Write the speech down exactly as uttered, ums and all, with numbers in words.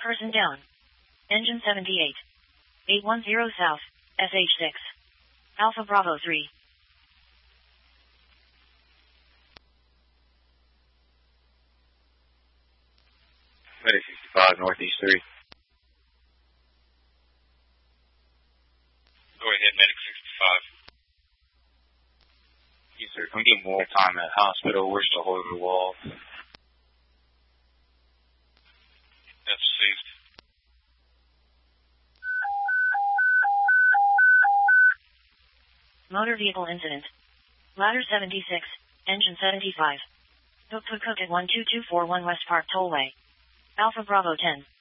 Person down. Engine seventy-eight. eight one zero South, S H six. Alpha Bravo three. Medic sixty-five, Northeast three. Go ahead, Medic sixty-five. Yes, sir. Can we get more time at hospital? We're still holding the wall. That's received. Motor vehicle incident. Ladder seventy-six, engine seventy-five. Hook Hook Hook at one two two four one West Park Tollway. Alpha Bravo ten.